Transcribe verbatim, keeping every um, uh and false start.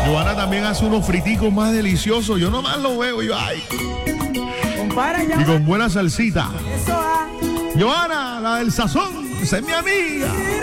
Joana también hace unos friticos más deliciosos. Yo nomás lo veo, yo, ay. Compara ya. Y con buena salsita. Eso ah. Joana, la del sazón, esa es mi amiga.